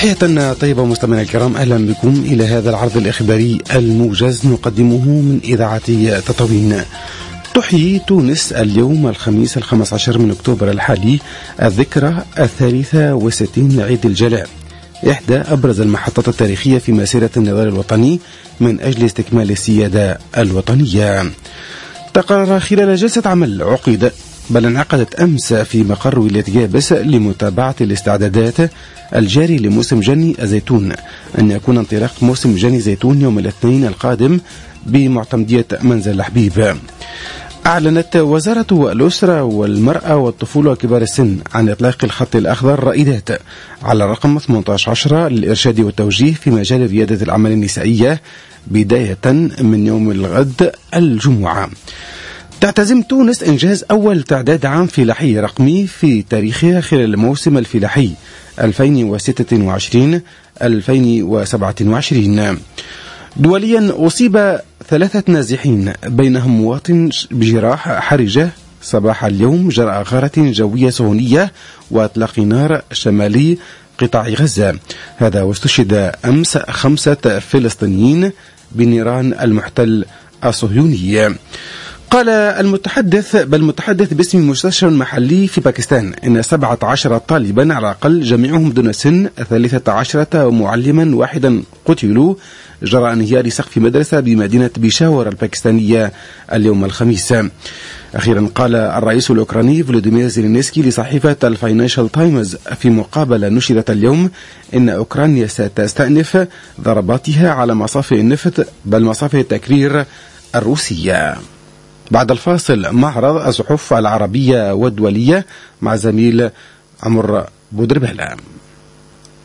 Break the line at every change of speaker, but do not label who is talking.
تحية طيبة مستمعينا الكرام، أهلا بكم إلى هذا العرض الإخباري الموجز نقدمه من إذاعة تطاوين. تحيي تونس اليوم الخميس 15 من أكتوبر الحالي الذكرى 63 لعيد الجلاء، إحدى أبرز المحطات التاريخية في مسيرة النضال الوطني من أجل استكمال السيادة الوطنية. تقرر خلال جلسة عمل انعقدت أمس في مقر ولاية جابس لمتابعة الاستعدادات الجاري لموسم جني الزيتون أن يكون انطلاق موسم جني زيتون يوم الاثنين القادم بمعتمدية منزل الحبيب. أعلنت وزارة الأسرة والمرأة والطفولة وكبار السن عن إطلاق الخط الأخضر رائدات على رقم 18 للإرشاد والتوجيه في مجال ريادة الأعمال النسائية بداية من يوم الغد الجمعة. تعتزم تونس إنجاز أول تعداد عام فلاحي رقمي في تاريخها خلال الموسم الفلاحي 2026-2027. دوليا أصيب 3 نازحين بينهم مواطن بجراح حرجة صباح اليوم جراء غارة جوية صهيونية وإطلاق نار شمالي قطاع غزة. هذا واستشهد أمس 5 فلسطينيين بنيران المحتل الصهيوني. قال المتحدث باسم مستشفى محلي في باكستان إن 17 طالبا على الأقل جميعهم دون سن 13 معلما واحدا قتلوا جراء انهيار سقف مدرسة بمدينة بيشاور الباكستانية اليوم الخميس. أخيرا قال الرئيس الأوكراني فلوديمير زيلينسكي لصحيفة الفاينانشال تايمز في مقابلة نشرت اليوم إن أوكرانيا ستستأنف ضرباتها على مصافي النفط بل مصافي التكرير الروسية. بعد الفاصل معرض الصحف العربية والدولية مع زميل عمر بودربالة.